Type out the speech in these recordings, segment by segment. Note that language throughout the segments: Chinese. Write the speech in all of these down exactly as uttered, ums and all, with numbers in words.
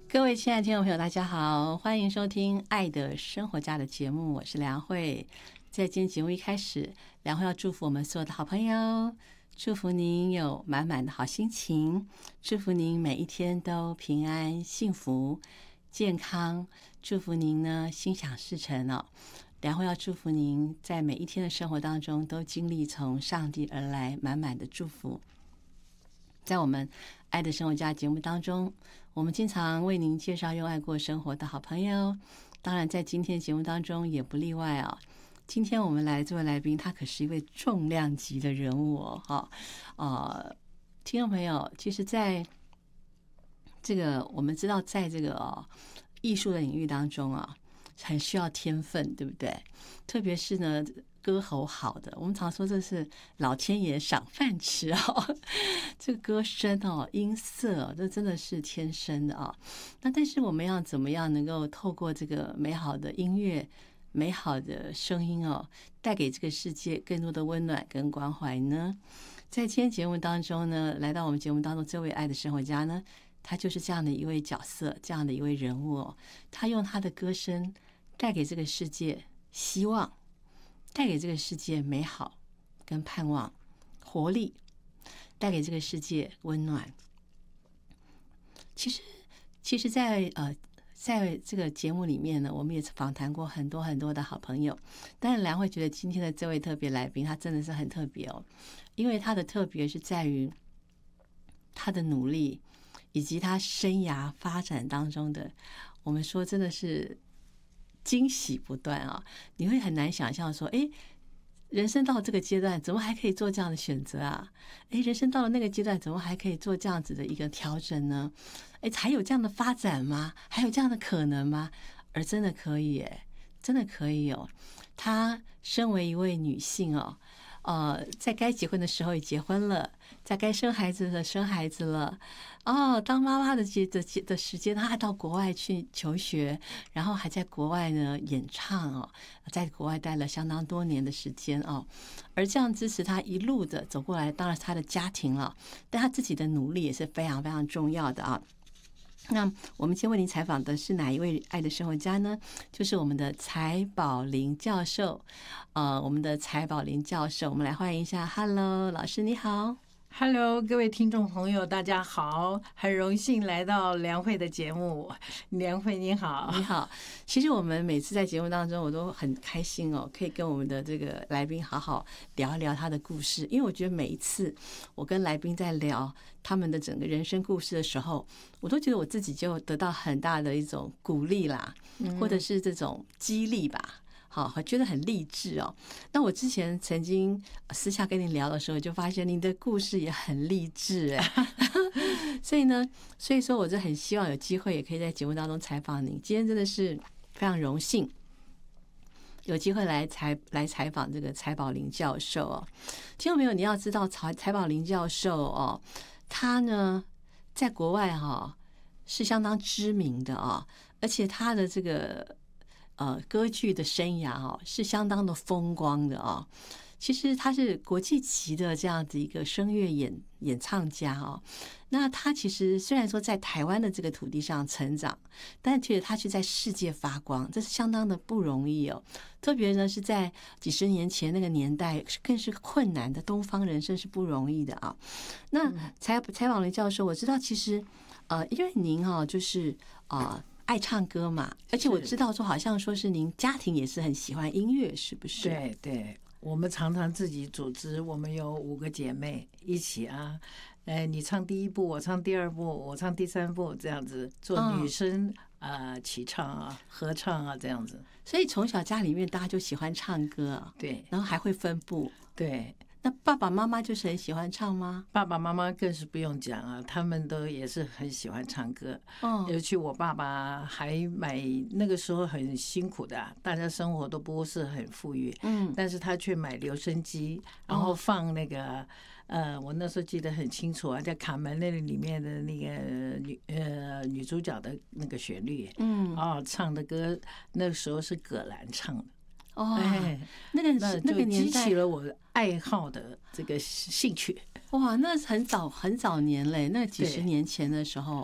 各位亲爱的听众朋友，大家好，欢迎收听《爱的生活家》的节目，我是梁慧。在今天节目一开始，梁慧要祝福我们所有的好朋友，祝福您有满满的好心情，祝福您每一天都平安、幸福、健康，祝福您呢心想事成哦。梁慧要祝福您在每一天的生活当中都经历从上帝而来满满的祝福。在我们爱的生活家节目当中，我们经常为您介绍用爱过生活的好朋友，当然在今天节目当中也不例外哦。今天我们来这位来宾，他可是一位重量级的人物哦，哈，呃，听众朋友，其实在这个我们知道，在这个、哦、艺术的领域当中啊，很需要天分，对不对？特别是呢，歌喉好的，我们常说这是老天爷赏饭吃哦。这个歌声哦，音色哦，这真的是天生的啊、哦。那但是我们要怎么样能够透过这个美好的音乐、美好的声音哦，带给这个世界更多的温暖跟关怀呢？在今天节目当中呢，来到我们节目当中这位爱的生活家呢，他就是这样的一位角色，这样的一位人物哦。他用他的歌声带给这个世界希望，带给这个世界美好跟盼望、活力，带给这个世界温暖。其实，其实在呃，在这个节目里面呢，我们也访谈过很多很多的好朋友。但是梁慧觉得今天的这位特别来宾，他真的是很特别哦，因为他的特别是在于他的努力，以及他生涯发展当中的，我们说真的是惊喜不断啊！你会很难想象说，哎，人生到这个阶段，怎么还可以做这样的选择啊？哎，人生到了那个阶段，怎么还可以做这样子的一个调整呢？哎，还有这样的发展吗？还有这样的可能吗？而真的可以，哎，真的可以哦。她身为一位女性哦，呃，在该结婚的时候也结婚了，在该生孩子的生孩子了。哦，当妈妈的的的时间，她还到国外去求学，然后还在国外呢演唱哦，在国外待了相当多年的时间哦。而这样支持她一路的走过来，当然她的家庭了，但她自己的努力也是非常非常重要的啊。那我们今天为您采访的是哪一位爱的生活家呢？就是我们的柴宝玲教授。呃，我们的柴宝玲教授，我们来欢迎一下。Hello， 老师你好。 Hello， 各位听众朋友，大家好，很荣幸来到梁慧的节目。梁慧你好， 你好。其实我们每次在节目当中，我都很开心哦，可以跟我们的这个来宾好好聊一聊他的故事。因为我觉得每一次我跟来宾在聊他们的整个人生故事的时候，我都觉得我自己就得到很大的一种鼓励啦，或者是这种激励吧。好，觉得很励志哦。那我之前曾经私下跟你聊的时候，就发现你的故事也很励志哎。所以呢，所以说我就很希望有机会也可以在节目当中采访你。今天真的是非常荣幸，有机会来采来采访这个柴宝玲教授哦。听众朋友，你要知道柴柴宝玲教授哦，他呢在国外哈、哦、是相当知名的啊、哦，而且他的这个。呃，歌剧的生涯哦是相当的风光的哦。其实他是国际级的这样子一个声乐演演唱家哦。那他其实虽然说在台湾的这个土地上成长，但其实他却在世界发光，这是相当的不容易哦。特别呢是在几十年前那个年代，更是困难的，东方人生是不容易的啊。那柴柴宝玲教授，我知道其实呃，因为您哦就是啊。呃爱唱歌嘛，而且我知道说，好像说是您家庭也是很喜欢音乐，是不是？ 对对，我们常常自己组织，我们有五个姐妹一起啊，哎，你唱第一部，我唱第二部，我唱第三部，这样子做女生啊、呃、齐唱啊、合唱啊这样子。 所以从小家里面大家就喜欢唱歌啊， 对， 然后还会分部， 对。 那爸爸妈妈就是很喜欢唱吗？ 爸爸妈妈更是不用讲啊，他们都也是很喜欢唱歌。 哦， 尤其我爸爸还买，那个时候很辛苦的、啊，大家生活都不是很富裕， 嗯， 但是他却买留声机，然后放那个、哦、呃，我那时候记得很清楚啊，在卡门那里面的那个女呃女主角的那个旋律， 嗯， 哦，唱的歌那个时候是葛兰唱的。 哦， 哎， 那个那个年代激起了我爱好的这个兴趣。 哇，那很早很早年嘞，那几十年前的时候，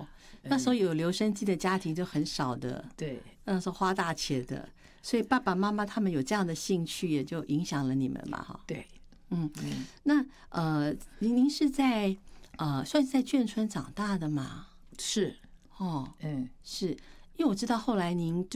那时候有留声机的家庭就很少的， 对， 那时候花大钱的，所以爸爸妈妈他们有这样的兴趣，也就影响了你们嘛，哈。 对， 嗯嗯。那呃，您您是在呃算是在眷村长大的吗？ 是， 哦， 嗯， 是因为我知道后来您